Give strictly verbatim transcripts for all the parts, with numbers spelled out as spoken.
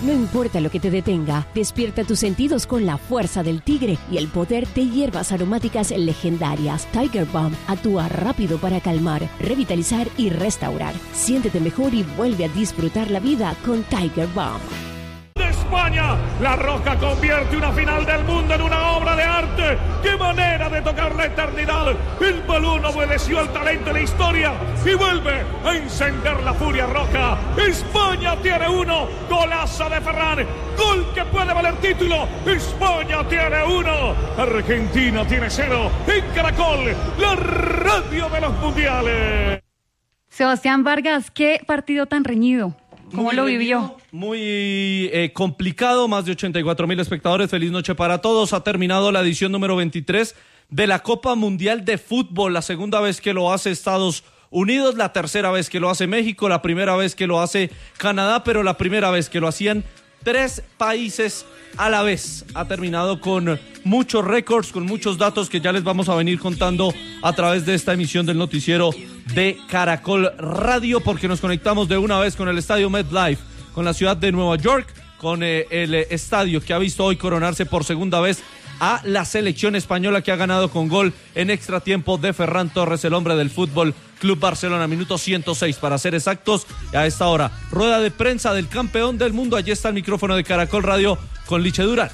No importa lo que te detenga, despierta tus sentidos con la fuerza del tigre y el poder de hierbas aromáticas legendarias. Tiger Balm actúa rápido para calmar, revitalizar y restaurar. Siéntete mejor y vuelve a disfrutar la vida con Tiger Balm. España, La Roca convierte una final del mundo en una obra de arte. ¡Qué manera de tocar la eternidad! El balón obedeció al talento de la historia y vuelve a encender la furia roja. España tiene uno, golazo de Ferran, gol que puede valer título. España tiene uno, Argentina tiene cero. En Caracol, la radio de los mundiales. Sebastián Vargas, qué partido tan reñido. ¿Cómo muy lo vivió? Reñido, muy eh, complicado, más de ochenta y cuatro mil espectadores. Feliz noche para todos. Ha terminado la edición número veintitrés de la Copa Mundial de Fútbol. La segunda vez que lo hace Estados Unidos, la tercera vez que lo hace México, la primera vez que lo hace Canadá, pero la primera vez que lo hacían tres países a la vez. Ha terminado con muchos récords, con muchos datos que ya les vamos a venir contando a través de esta emisión del noticiero de Caracol Radio, porque nos conectamos de una vez con el estadio MetLife, con la ciudad de Nueva York, con eh, el eh, estadio que ha visto hoy coronarse por segunda vez a la selección española, que ha ganado con gol en extra tiempo de Ferran Torres, el hombre del Fútbol Club Barcelona, minuto ciento seis para ser exactos. A esta hora, rueda de prensa del campeón del mundo. Allí está el micrófono de Caracol Radio con Liche Durán.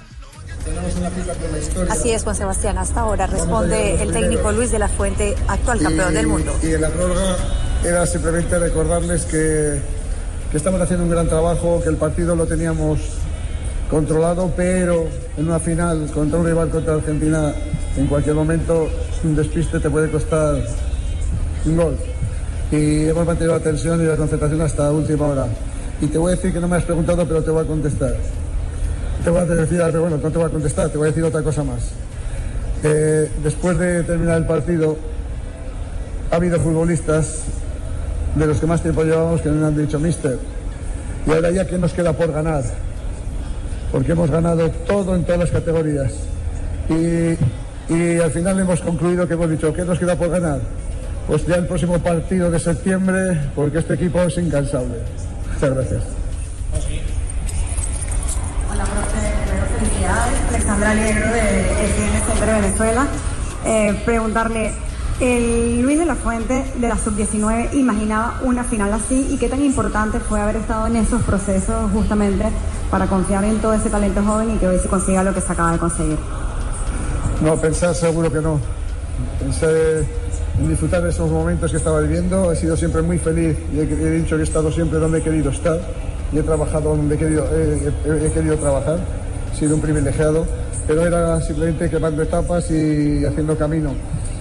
Así es, Juan Sebastián. Hasta ahora responde el técnico Luis de la Fuente, actual campeón y, del mundo. Y en la prórroga era simplemente recordarles que, que estamos haciendo un gran trabajo, que el partido lo teníamos controlado, pero en una final contra un rival, contra Argentina, en cualquier momento un despiste te puede costar un gol. Y hemos mantenido la tensión y la concentración hasta última hora. Y te voy a decir que no me has preguntado, pero te voy a contestar. Te voy a decir, pero bueno, no te voy a contestar, te voy a decir otra cosa más. Eh, después de terminar el partido, ha habido futbolistas de los que más tiempo llevamos que nos han dicho, mister, y ahora ya que nos queda por ganar, porque hemos ganado todo en todas las categorías. Y, y al final hemos concluido que hemos dicho, ¿qué nos queda por ganar? Pues ya el próximo partido de septiembre, porque este equipo es incansable. Muchas gracias. Hola, profe. Felicidades. Alexandra Alegro de S N Center Venezuela. Eh, preguntarle, el Luis de la Fuente de la sub diecinueve imaginaba una final así, y qué tan importante fue haber estado en esos procesos justamente para confiar en todo ese talento joven y que hoy se consiga lo que se acaba de conseguir. No, pensar seguro que no. Pensé en disfrutar de esos momentos que estaba viviendo. He sido siempre muy feliz y he, he dicho que he estado siempre donde he querido estar y he trabajado donde he querido, he, he, he querido trabajar. He sido un privilegiado, pero era simplemente quemando etapas y haciendo camino.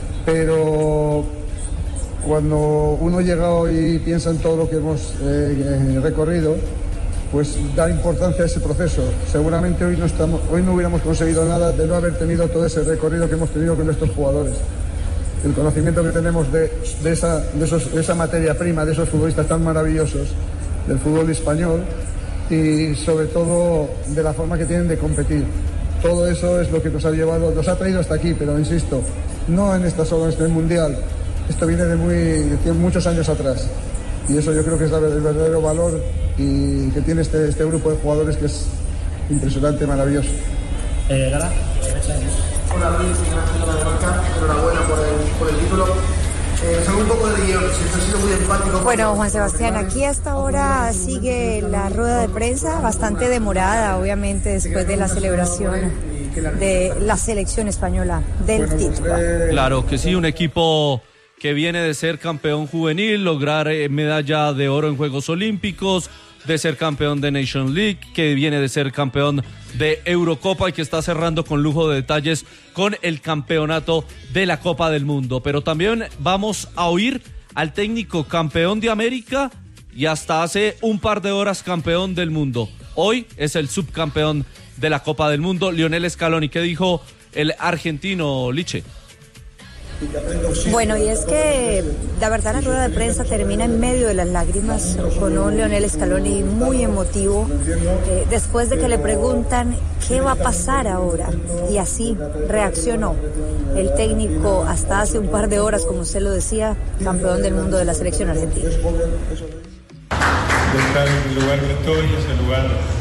Pero cuando uno llega hoy y piensa en todo lo que hemos eh, recorrido, pues da importancia a ese proceso. Seguramente hoy no, estamos, hoy no hubiéramos conseguido nada de no haber tenido todo ese recorrido que hemos tenido con estos jugadores. El conocimiento que tenemos de, de, esa, de, esos, de esa materia prima, de esos futbolistas tan maravillosos del fútbol español, y sobre todo de la forma que tienen de competir. Todo eso es lo que nos ha llevado, nos ha traído hasta aquí, pero insisto, no en esta solo, en este mundial. Esto viene de, muy, de muchos años atrás. Y eso yo creo que es el verdadero valor y que tiene este, este grupo de jugadores, que es impresionante, maravilloso. Eh, Gara. Hola Luis, Ignacio de Marca, enhorabuena por el, por el título. Eh, Salgo un poco de guión, siempre he sido muy empático. Bueno, Juan Sebastián, aquí hasta ahora sigue la rueda de prensa, bastante demorada, obviamente, después de la celebración de la selección española del título. Claro que sí, un equipo que viene de ser campeón juvenil, lograr eh, medalla de oro en Juegos Olímpicos, de ser campeón de Nation League, que viene de ser campeón de Eurocopa y que está cerrando con lujo de detalles con el campeonato de la Copa del Mundo. Pero también vamos a oír al técnico campeón de América y hasta hace un par de horas campeón del mundo. Hoy es el subcampeón de la Copa del Mundo, Lionel Scaloni. ¿Qué dijo el argentino, Liche? Bueno, y es que la verdad la rueda de prensa termina en medio de las lágrimas, con un Lionel Scaloni muy emotivo, eh, después de que le preguntan qué va a pasar ahora, y así reaccionó el técnico hasta hace un par de horas, como usted lo decía, campeón del mundo de la selección argentina. De estar en el lugar que estoy, es el lugar